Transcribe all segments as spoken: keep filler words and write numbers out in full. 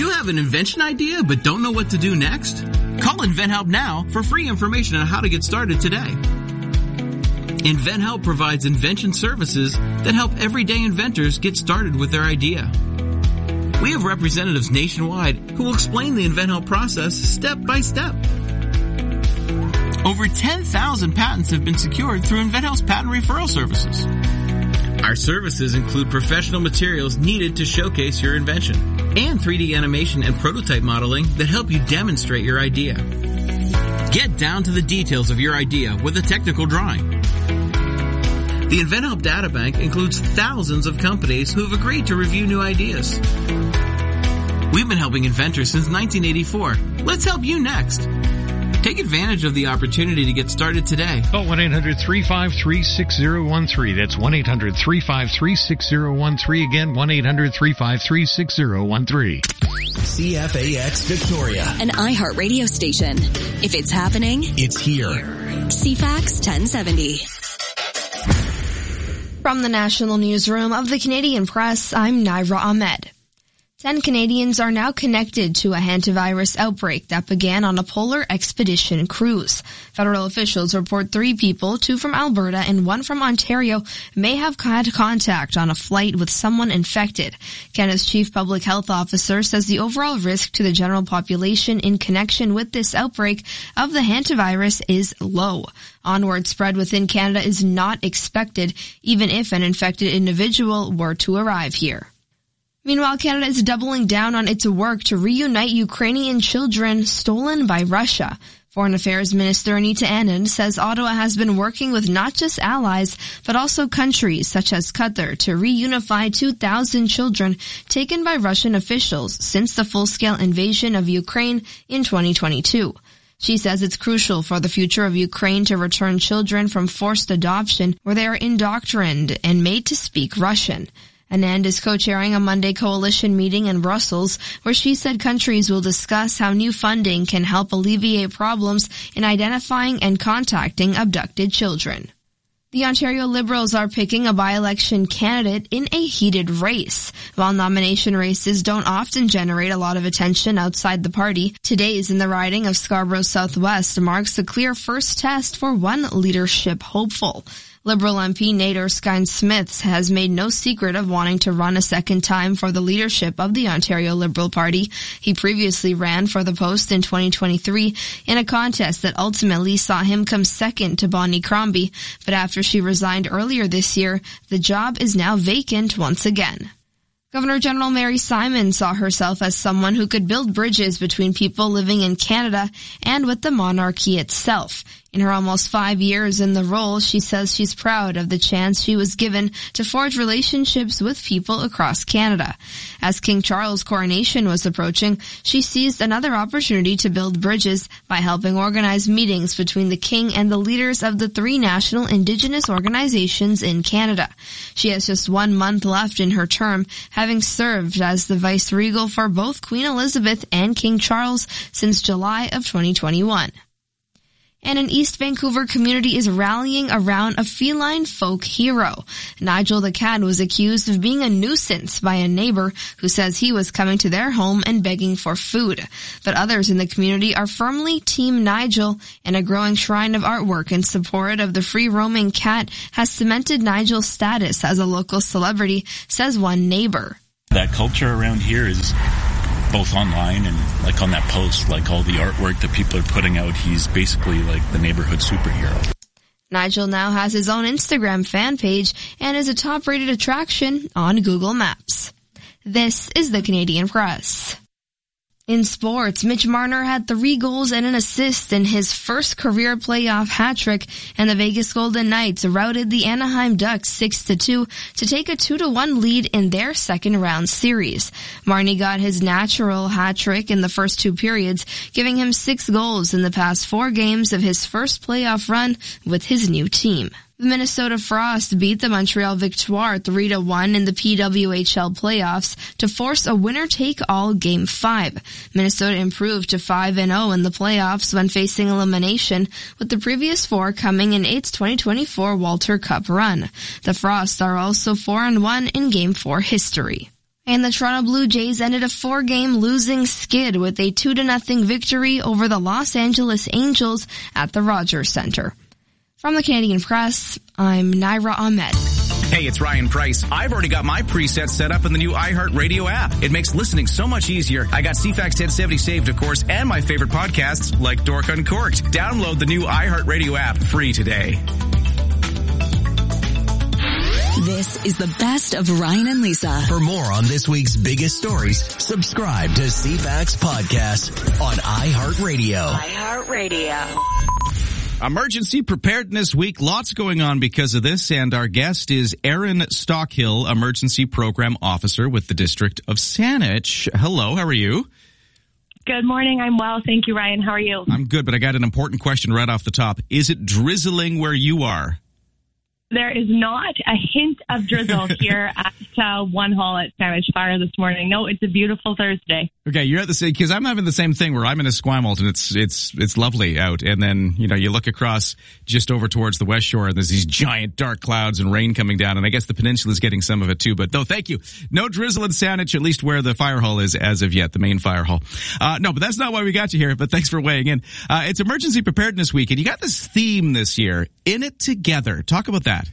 you have an invention idea but don't know what to do next? Call InventHelp now for free information on how to get started today. InventHelp provides invention services that help everyday inventors get started with their idea. We have representatives nationwide who will explain the InventHelp process step by step. Over ten thousand patents have been secured through InventHelp's patent referral services. Our services include professional materials needed to showcase your invention and three D animation and prototype modeling that help you demonstrate your idea. Get down to the details of your idea with a technical drawing. The InventHelp Data Bank includes thousands of companies who have agreed to review new ideas. We've been helping inventors since nineteen eighty-four. Let's help you next. Take advantage of the opportunity to get started today. Call one eight hundred three five three six zero one three. That's one eight hundred three five three six zero one three. Again, one eight hundred three five three six zero one three. C F A X Victoria. An iHeart radio station. If it's happening, it's here. C FAX ten seventy. From the National Newsroom of the Canadian Press, I'm Naira Ahmed. Ten Canadians are now connected to a hantavirus outbreak that began on a polar expedition cruise. Federal officials report three people, two from Alberta and one from Ontario, may have had contact on a flight with someone infected. Canada's chief public health officer says the overall risk to the general population in connection with this outbreak of the hantavirus is low. Onward spread within Canada is not expected, even if an infected individual were to arrive here. Meanwhile, Canada is doubling down on its work to reunite Ukrainian children stolen by Russia. Foreign Affairs Minister Anita Anand says Ottawa has been working with not just allies, but also countries such as Qatar to reunify two thousand children taken by Russian officials since the full-scale invasion of Ukraine in twenty twenty-two. She says it's crucial for the future of Ukraine to return children from forced adoption where they are indoctrinated and made to speak Russian. Anand is co-chairing a Monday coalition meeting in Brussels where she said countries will discuss how new funding can help alleviate problems in identifying and contacting abducted children. The Ontario Liberals are picking a by-election candidate in a heated race. While nomination races don't often generate a lot of attention outside the party, today's in the riding of Scarborough Southwest marks a clear first test for one leadership hopeful. Liberal M P Nate Erskine-Smith has made no secret of wanting to run a second time for the leadership of the Ontario Liberal Party. He previously ran for the post in twenty twenty-three in a contest that ultimately saw him come second to Bonnie Crombie, but after she resigned earlier this year, the job is now vacant once again. Governor General Mary Simon saw herself as someone who could build bridges between people living in Canada and with the monarchy itself. In her almost five years in the role, she says she's proud of the chance she was given to forge relationships with people across Canada. As King Charles' coronation was approaching, she seized another opportunity to build bridges by helping organize meetings between the King and the leaders of the three national Indigenous organizations in Canada. She has just one month left in her term, having served as the vice-regal for both Queen Elizabeth and King Charles since July of twenty twenty-one. And an East Vancouver community is rallying around a feline folk hero. Nigel the cat was accused of being a nuisance by a neighbor who says he was coming to their home and begging for food. But others in the community are firmly Team Nigel, and a growing shrine of artwork in support of the free-roaming cat has cemented Nigel's status as a local celebrity, says one neighbor. That culture around here is both online and like on that post, like all the artwork that people are putting out, he's basically like the neighborhood superhero. Nigel now has his own Instagram fan page and is a top-rated attraction on Google Maps. This is the Canadian Press. In sports, Mitch Marner had three goals and an assist in his first career playoff hat-trick, and the Vegas Golden Knights routed the Anaheim Ducks six to two to take a two to one lead in their second-round series. Marnie got his natural hat-trick in the first two periods, giving him six goals in the past four games of his first playoff run with his new team. The Minnesota Frost beat the Montreal Victoire three to one in the P W H L playoffs to force a winner-take-all Game five. Minnesota improved to five and oh in the playoffs when facing elimination, with the previous four coming in its twenty twenty-four Walter Cup run. The Frost are also four and one in Game four history. And the Toronto Blue Jays ended a four-game losing skid with a two to nothing victory over the Los Angeles Angels at the Rogers Centre. From the Canadian Press, I'm Naira Ahmed. Hey, it's Ryan Price. I've already got my presets set up in the new iHeartRadio app. It makes listening so much easier. I got C FAX ten seventy saved, of course, and my favorite podcasts like Dork Uncorked. Download the new iHeartRadio app free today. This is the best of Ryan and Lisa. For more on this week's biggest stories, subscribe to C FAX Podcast on iHeartRadio. iHeartRadio. Emergency Preparedness Week. Lots going on because of this, and our guest is Erin Stockhill, Emergency Program Officer with the District of Saanich. Hello, how are you? Good morning. I'm well. Thank you, Ryan. How are you? I'm good, but I got an important question right off the top. Is it drizzling where you are? There is not a hint of drizzle here at uh, One Hall at Saanich Fire this morning. No, it's a beautiful Thursday. Okay, you're at the same, because I'm having the same thing where I'm in Esquimalt and it's it's it's lovely out, and then you know you look across just over towards the West Shore and there's these giant dark clouds and rain coming down, and I guess the peninsula is getting some of it too. But no, thank you. No drizzle in Saanich, at least where the fire hall is as of yet, the main fire hall. Uh, no, but that's not why we got you here. But thanks for weighing in. Uh, it's Emergency Preparedness Week, and you got this theme this year: In It Together. Talk about that.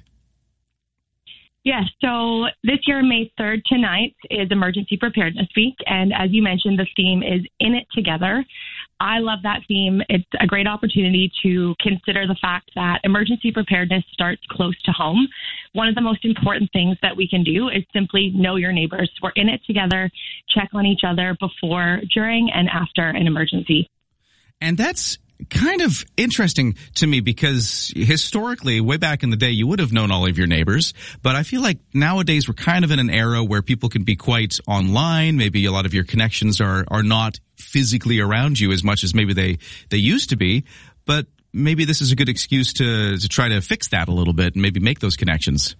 Yes, so this year, May third to ninth, is Emergency Preparedness Week. And as you mentioned, the theme is In It Together. I love that theme. It's a great opportunity to consider the fact that emergency preparedness starts close to home. One of the most important things that we can do is simply know your neighbors. We're in it together, check on each other before, during, and after an emergency. And that's kind of interesting to me because historically, way back in the day, you would have known all of your neighbors. But I feel like nowadays we're kind of in an era where people can be quite online. Maybe a lot of your connections are, are not physically around you as much as maybe they, they used to be. But maybe this is a good excuse to, to try to fix that a little bit and maybe make those connections.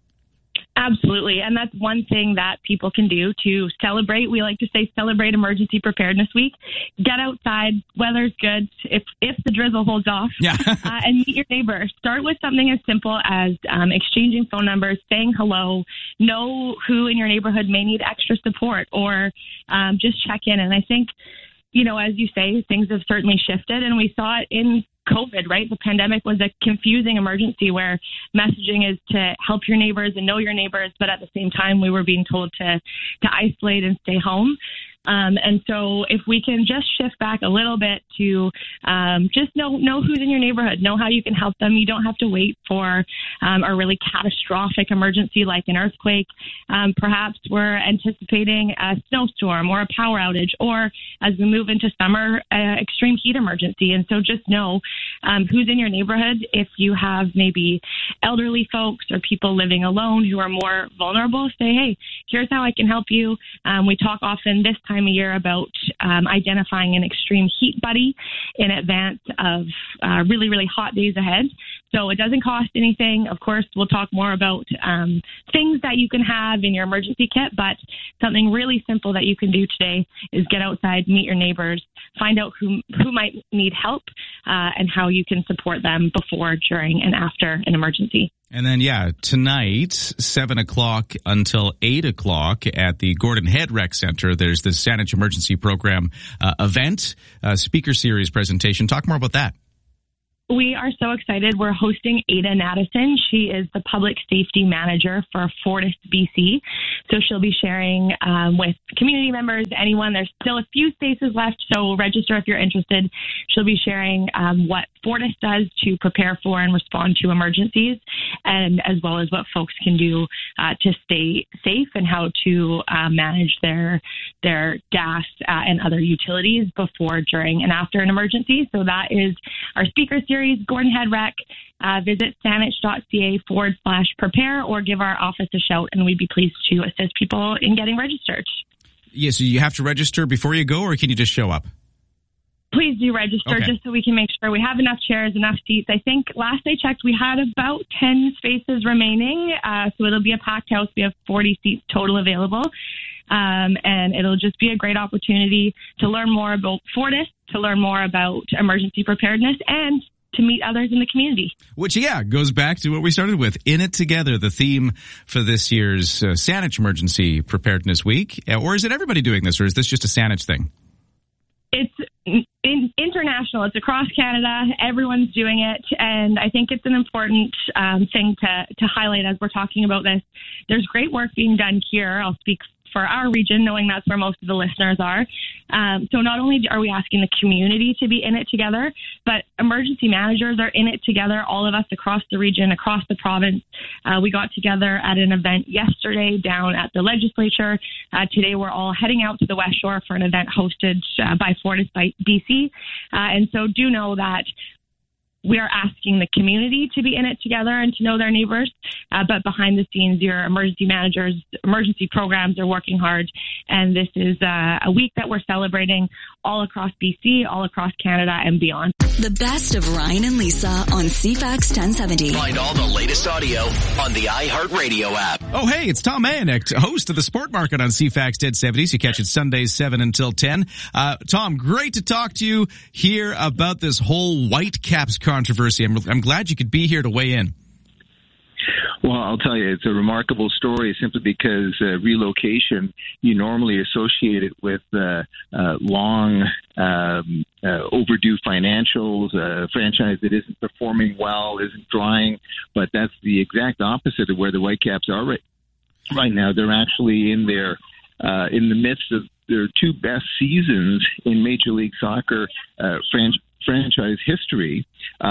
Absolutely. And that's one thing that people can do to celebrate. We like to say celebrate Emergency Preparedness Week. Get outside. Weather's good. If if the drizzle holds off. Yeah. uh, and meet your neighbor. Start with something as simple as um, exchanging phone numbers, saying hello, know who in your neighborhood may need extra support, or um, just check in. And I think, you know, as you say, things have certainly shifted, and we saw it in COVID, right? The pandemic was a confusing emergency where messaging is to help your neighbors and know your neighbors, but at the same time, we were being told to to isolate and stay home. Um, and so if we can just shift back a little bit to um, just know know who's in your neighborhood, know how you can help them. You don't have to wait for um, a really catastrophic emergency like an earthquake. Um, perhaps we're anticipating a snowstorm or a power outage, or as we move into summer, uh, extreme heat emergency. And so just know um, who's in your neighborhood. If you have maybe elderly folks or people living alone who are more vulnerable, say, hey, here's how I can help you. Um, we talk often this time of year about um, identifying an extreme heat buddy in advance of uh, really, really hot days ahead. So it doesn't cost anything. Of course, we'll talk more about um, things that you can have in your emergency kit, but something really simple that you can do today is get outside, meet your neighbors, find out who who might need help uh, and how you can support them before, during, and after an emergency. And then, yeah, tonight, seven o'clock until eight o'clock at the Gordon Head Rec Center, there's the Saanich Emergency Program uh, event, uh, speaker series presentation. Talk more about that. We are so excited. We're hosting Ada Naddison. She is the public safety manager for Fortis B C. So she'll be sharing um, with community members, anyone. There's still a few spaces left, so register if you're interested. She'll be sharing um, what Fortis does to prepare for and respond to emergencies, and as well as what folks can do uh, to stay safe and how to uh, manage their their gas uh, and other utilities before, during, and after an emergency. So that is our speaker series. Gordon Head Rec. Uh, visit saanich.ca forward slash prepare or give our office a shout, and we'd be pleased to assist people in getting registered. Yeah, so you have to register before you go, or can you just show up? Please do register, okay, just so we can make sure we have enough chairs, enough seats. I think last I checked, we had about ten spaces remaining, uh, so it'll be a packed house. We have forty seats total available. Um, and it'll just be a great opportunity to learn more about Fortis, to learn more about emergency preparedness, and to meet others in the community. Which, yeah, goes back to what we started with. In It Together, the theme for this year's uh, Saanich Emergency Preparedness Week. Or is it everybody doing this, or is this just a Saanich thing? It's in, international. It's across Canada. Everyone's doing it. And I think it's an important um, thing to, to highlight as we're talking about this. There's great work being done here. I'll speak for our region, knowing that's where most of the listeners are. Um, so not only are we asking the community to be in it together, but emergency managers are in it together, all of us across the region, across the province. Uh, we got together at an event yesterday down at the legislature. Uh, today we're all heading out to the West Shore for an event hosted uh, by Fortis by B C. Uh, and so do know that we are asking the community to be in it together and to know their neighbors. Uh, but behind the scenes, your emergency managers, emergency programs are working hard. And this is uh, a week that we're celebrating all across B C, all across Canada and beyond. The best of Ryan and Lisa on C FAX ten seventy. Find all the latest audio on the iHeartRadio app. Oh, hey, it's Tom Mayanek, host of the Sport Market on C FAX ten seventy. So you catch it Sundays seven until ten. Uh, Tom, great to talk to you here about this whole Whitecaps controversy. I'm, I'm glad you could be here to weigh in. Well, I'll tell you, it's a remarkable story simply because uh, relocation, you normally associate it with uh, uh, long, um, uh, overdue financials, a franchise that isn't performing well, isn't drawing, but that's the exact opposite of where the Whitecaps are right, right now. They're actually in their uh, in the midst of their two best seasons in Major League Soccer uh, franchise. franchise history,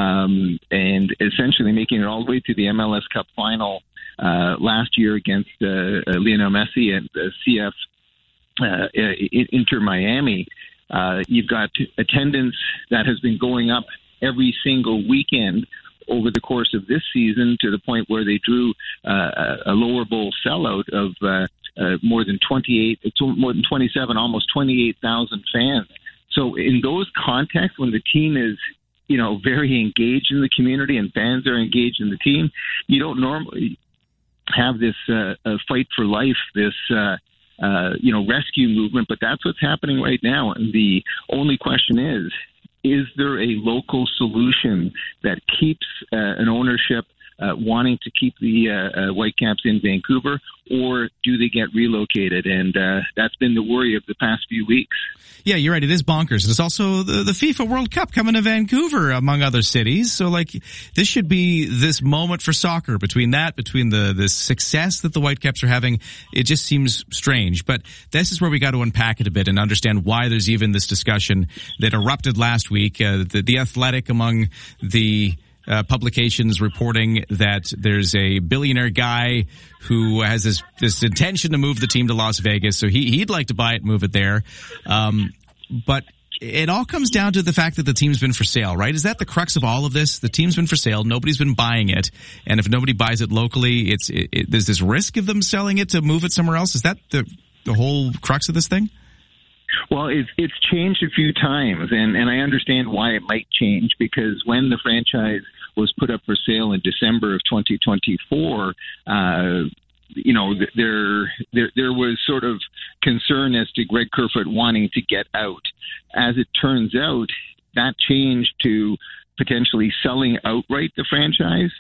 um, and essentially making it all the way to the M L S Cup final uh, last year against uh, uh, Lionel Messi and uh, C F uh, Inter Miami. Uh, you've got attendance that has been going up every single weekend over the course of this season to the point where they drew uh, a lower bowl sellout of uh, uh, more than twenty-eight, more than twenty-seven, almost twenty-eight thousand fans. So in those contexts, when the team is, you know, very engaged in the community and fans are engaged in the team, you don't normally have this uh, uh, fight for life, this, uh, uh, you know, rescue movement. But that's what's happening right now. And the only question is, is there a local solution that keeps uh, an ownership uh, wanting to keep the uh, uh, Whitecaps in Vancouver, or do they get relocated? And uh, that's been the worry of the past few weeks. Yeah, you're right. It is bonkers. It's also the, the FIFA World Cup coming to Vancouver, among other cities. So, like, this should be this moment for soccer. Between that, between the, the success that the Whitecaps are having, it just seems strange. But this is where we got to unpack it a bit and understand why there's even this discussion that erupted last week. Uh, the, the Athletic, among the Uh, publications reporting that there's a billionaire guy who has this this intention to move the team to Las Vegas, so he he'd like to buy it, move it there. Um, but it all comes down to the fact that the team's been for sale, right? Is that the crux of all of this? The team's been for sale, nobody's been buying it, and if nobody buys it locally, it's it, it, there's this risk of them selling it to move it somewhere else. Is that the the whole crux of this thing? Well, it's it's changed a few times, and, and I understand why it might change, because when the franchise was put up for sale in December of twenty twenty-four, uh, you know, there, there there was sort of concern as to Greg Kerfoot wanting to get out. As it turns out, that changed to potentially selling outright the franchise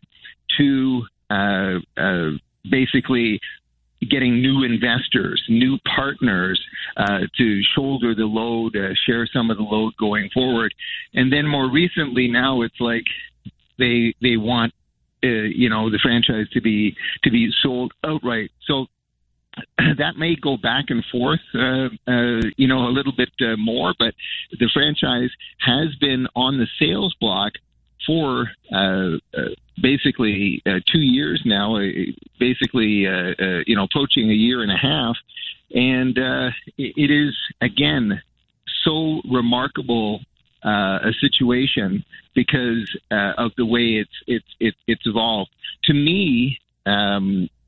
to uh, uh, basically getting new investors, new partners uh, to shoulder the load, uh, share some of the load going forward. And then more recently now it's like they they want, uh, you know, the franchise to be to be sold outright. So that may go back and forth, uh, uh, you know, a little bit uh, more, but the franchise has been on the sales block for uh, uh, basically uh, two years now, uh, basically, uh, uh, you know, approaching a year and a half. And uh, it, it is, again, so remarkable uh, a situation because uh, of the way it's, it's, it's, it's evolved. To me, um,